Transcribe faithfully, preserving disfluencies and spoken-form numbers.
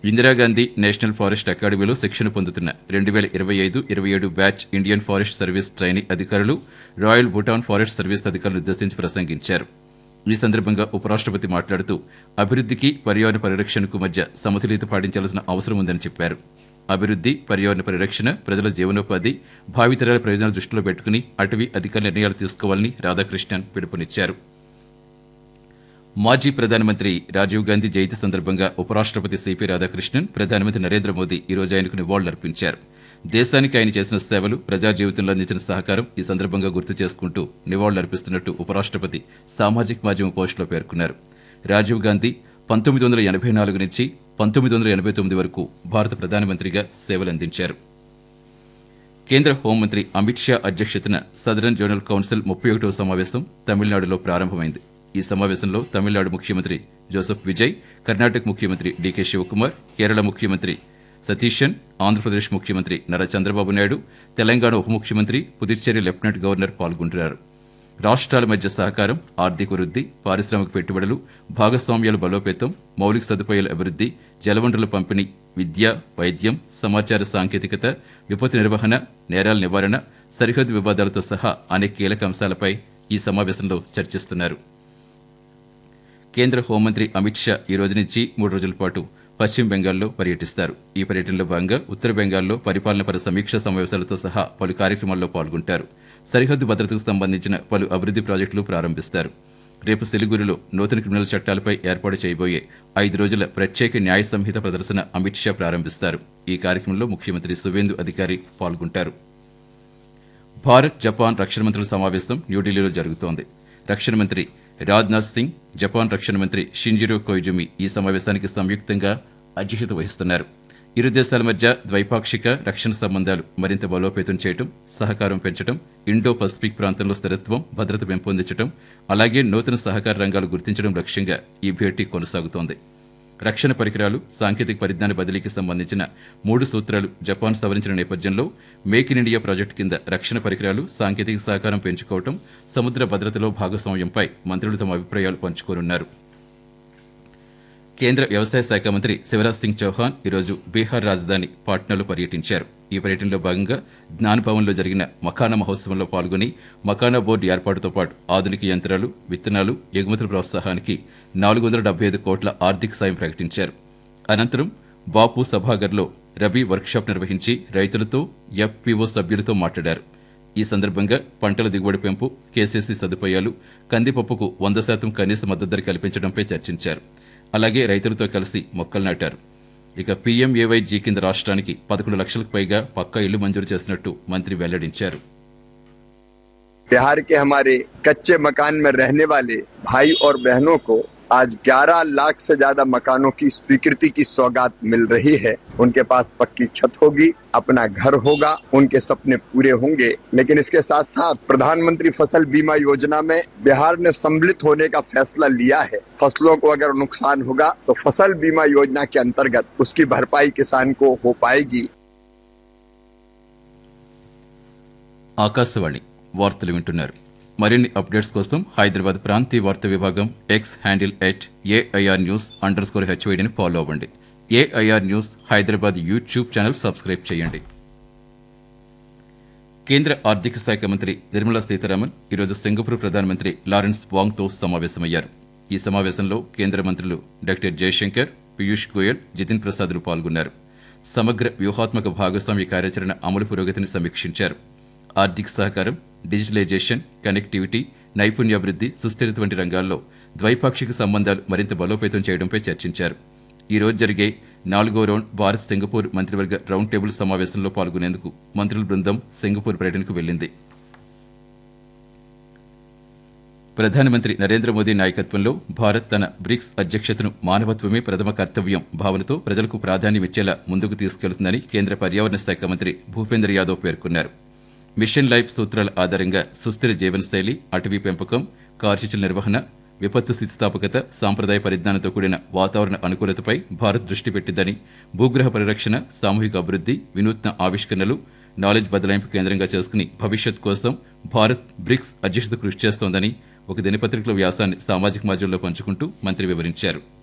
Indira Gandhi national forest అకాడమీలో శిక్షణ పొందుతున్న రెండు వేల ఇరవై ఐదు ఇరవై ఏడు batch Indian forest service trainee అధికారులు రాయల్ భూటాన్ ఫారెస్ట్ సర్వీస్ అధికారులు ఉద్దేశించి ప్రసంగించారు. ఈ సందర్భంగా ఉపరాష్ట్రపతి మాట్లాడుతూ అభివృద్ధికి పర్యావరణ పరిరక్షణకు మధ్య సమతుల్యత పాటించాల్సిన అవసరం ఉందని చెప్పారు. అభివృద్ధి, పర్యావరణ పరిరక్షణ, ప్రజల జీవనోపాధి, భావితరాల ప్రయోజనాలు దృష్టిలో పెట్టుకుని అటవీ అధికార నిర్ణయాలు తీసుకోవాలని రాధాకృష్ణన్ పిలుపునిచ్చారు. మాజీ ప్రధానమంత్రి రాజీవ్ గాంధీ జయంతి సందర్భంగా ఉపరాష్ట్రపతి సిపి రాధాకృష్ణన్ ప్రధానమంత్రి నరేంద్ర మోదీ ఈ రోజు ఆయనకు నివాళులర్పించారు. దేశానికి ఆయన చేసిన సేవలు, ప్రజా జీవితంలో అందించిన సహకారం ఈ సందర్భంగా గుర్తు చేసుకుంటూ నివాళులర్పిస్తున్నట్టు ఉపరాష్ట్రపతి సామాజిక మాధ్యమ పోస్టులో పేర్కొన్నారు. రాజీవ్ గాంధీ పంతొమ్మిది వందల ఎనభై నాలుగు నుంచి పంతొమ్మిది వందల ఎనభై తొమ్మిది వరకు భారత ప్రధానమంత్రిగా సేవలందించారు. కేంద్ర హోంమంత్రి అమిత్ షా అధ్యక్షతన సదరన్ జోనల్ కౌన్సిల్ ముప్పై ఒకటవ సమావేశం తమిళనాడులో ప్రారంభమైంది. ఈ సమావేశంలో తమిళనాడు ముఖ్యమంత్రి జోసెఫ్ విజయ్, కర్ణాటక ముఖ్యమంత్రి డీకే శివకుమార్, కేరళ ముఖ్యమంత్రి సతీశన్, ఆంధ్రప్రదేశ్ ముఖ్యమంత్రి నారా చంద్రబాబు నాయుడు, తెలంగాణ ఉప ముఖ్యమంత్రి, పుదుచ్చేరి లెఫ్టినెంట్ గవర్నర్ పాల్గొంటున్నారు. రాష్ట్రాల మధ్య సహకారం, ఆర్థిక వృద్ధి, పారిశ్రామిక పెట్టుబడులు, భాగస్వామ్యాల బలోపేతం, మౌలిక సదుపాయాల అభివృద్ధి, జలవనరుల పంపిణీ, విద్య, వైద్యం, సమాచార సాంకేతికత, విపత్తు నిర్వహణ, నేరాల నివారణ, సరిహద్దు వివాదాలతో సహా అనేక కీలక అంశాలపై ఈ సమావేశంలో చర్చిస్తున్నారు. కేంద్ర హోంమంత్రి అమిత్ షా ఈ రోజు నుంచి మూడు రోజుల పాటు పశ్చిమ బెంగాల్లో పర్యటిస్తారు. ఈ పర్యటనలో భాగంగా ఉత్తర బెంగాల్లో పరిపాలనపర సమీక్షా సమావేశాలతో సహా పలు కార్యక్రమాల్లో పాల్గొంటారు. సరిహద్దు భద్రతకు సంబంధించిన పలు అభివృద్ధి ప్రాజెక్టులు ప్రారంభిస్తారు. రేపు సిలిగురిలో నూతన క్రిమినల్ చట్టాలపై ఏర్పాటు చేయబోయే ఐదు రోజుల ప్రత్యేక న్యాయ సంహిత ప్రదర్శన అమిత్ షా ప్రారంభిస్తారు. ఈ కార్యక్రమంలో ముఖ్యమంత్రి సువేందు అధికారి పాల్గొంటారు. భారత్ జపాన్ రక్షణ మంత్రుల సమావేశం న్యూఢిల్లీలో జరుగుతోంది. రక్షణ మంత్రి రాజ్నాథ్ సింగ్, జపాన్ రక్షణ మంత్రి షింజిరో కోయిజుమి ఈ సమావేశానికి సంయుక్తంగా అధ్యక్షత వహిస్తున్నారు. ఇరు దేశాల మధ్య ద్వైపాక్షిక రక్షణ సంబంధాలు మరింత బలోపేతం చేయడం, సహకారం పెంచడం, ఇండో పసిఫిక్ ప్రాంతంలో స్థిరత్వం, భద్రత పెంపొందించడం, అలాగే నూతన సహకార రంగాలు గుర్తించడం లక్ష్యంగా ఈ భేటీ కొనసాగుతోంది. రక్షణ పరికరాలు, సాంకేతిక పరిజ్ఞాన బదిలీకి సంబంధించిన మూడు సూత్రాలు జపాన్ సవరించిన నేపథ్యంలో మేక్ ఇన్ ఇండియా ప్రాజెక్టు కింద రక్షణ పరికరాలు, సాంకేతిక సహకారం పెంచుకోవడం, సముద్ర భద్రతలో భాగస్వామ్యంపై మంత్రులు తమ అభిప్రాయాలు పంచుకోనున్నారు. కేంద్ర వ్యవసాయ శాఖ మంత్రి శివరాజ్ సింగ్ చౌహాన్ ఈరోజు బీహార్ రాజధాని పాట్నాలో పర్యటించారు. ఈ పర్యటనలో భాగంగా జ్ఞాన్ భవన్లో జరిగిన మఖానా మహోత్సవంలో పాల్గొని మఖానా బోర్డు ఏర్పాటుతో పాటు ఆధునిక యంత్రాలు, విత్తనాలు, ఎగుమతుల ప్రోత్సాహానికి నాలుగు వందల డెబ్బై ఐదు కోట్ల ఆర్థిక సాయం ప్రకటించారు. అనంతరం బాపు సభాగర్లో రబీ వర్క్షాప్ నిర్వహించి రైతులతో, ఎఫ్పీఓ సభ్యులతో మాట్లాడారు. ఈ సందర్భంగా పంటల దిగుబడి పెంపు, కేసీసీ సదుపాయాలు, కందిపప్పుకు వంద శాతం కనీస మద్దతు ధర కల్పించడంపై చర్చించారు. అలాగే రైతులతో కలిసి మొక్కలు నాటారు. ఇక పీఎంఏవైజీ కింద రాష్ట్రానికి పదకొండు లక్షలకు పైగా పక్కా ఇళ్లు మంజూరు చేసినట్టు మంత్రి వెల్లడించారు. बिहार के हमारे कच्चे मकान में रहने वाले भाई और बहनों को आज ग्यारह लाख से ज्यादा मकानों की स्वीकृति की सौगात मिल रही है. उनके पास पक्की छत होगी, अपना घर होगा, उनके सपने पूरे होंगे. लेकिन इसके साथ साथ प्रधानमंत्री फसल बीमा योजना में बिहार ने सम्मिलित होने का फैसला लिया है. फसलों को अगर नुकसान होगा तो फसल बीमा योजना के अंतर्गत उसकी भरपाई किसान को हो पाएगी. ఆకాశవాణి వార్తలు వింటున్నారు. మరిన్ని అప్డేట్స్ కోసం హైదరాబాద్ ప్రాంతీయ వార్తా విభాగం X handle at AIR news under score హెచ్వైడిని follow అవ్వండి. AIR news Hyderabad YouTube channel subscribe చేయండి. కేంద్ర ఆర్థిక శాఖ మంత్రి నిర్మలా సీతారామన్ ఈరోజు సింగపూర్ ప్రధానమంత్రి లారెన్స్ వాంగ్తో సమావేశమయ్యారు. ఈ సమావేశంలో కేంద్ర మంత్రులు డాక్టర్ జయశంకర్, పీయూష్ గోయల్, జితిన్ ప్రసాద్లు పాల్గొన్నారు. సమగ్ర వ్యూహాత్మక భాగస్వామ్య కార్యాచరణ అమలు పురోగతిని సమీక్షించారు. ఆర్థిక సహకారం, డిజిటలైజేషన్, కనెక్టివిటీ, నైపుణ్యాభివృద్ధి, సుస్థిరత వంటి రంగాల్లో ద్వైపాక్షిక సంబంధాలు మరింత బలోపేతం చేయడంపై చర్చించారు. ఈ రోజు జరిగే నాలుగో రౌండ్ భారత్ సింగపూర్ మంత్రివర్గ రౌండ్ టేబుల్ సమావేశంలో పాల్గొనేందుకు మంత్రుల బృందం సింగపూర్ పర్యటనకు వెళ్లింది. ప్రధానమంత్రి నరేంద్ర మోదీ నాయకత్వంలో భారత్ తన బ్రిక్స్ అధ్యక్షతను మానవత్వమే ప్రథమ కర్తవ్యం భావనతో ప్రజలకు ప్రాధాన్యమిచ్చేలా ముందుకు తీసుకెళ్తుందని కేంద్ర పర్యావరణ శాఖ మంత్రి భూపేంద్ర యాదవ్ పేర్కొన్నారు. మిషన్ లైఫ్ సూత్రాల ఆధారంగా సుస్థిర జీవనశైలి, అటవీ పెంపకం, కార్చిచుల నిర్వహణ, విపత్తు స్థితిస్థాపకత, సాంప్రదాయ పరిజ్ఞానంతో కూడిన వాతావరణ అనుకూలతపై భారత్ దృష్టి పెట్టిందని, భూగ్రహ పరిరక్షణ, సామూహిక అభివృద్ధి, వినూత్న ఆవిష్కరణలు, నాలెడ్జ్ బదలాయింపు కేంద్రంగా చేసుకుని భవిష్యత్ కోసం భారత్ బ్రిక్స్ అధ్యక్షత కృషి చేస్తోందని ఒక దినపత్రికలో వ్యాసాన్ని సామాజిక మాధ్యమంలో పంచుకుంటూ మంత్రి వివరించారు.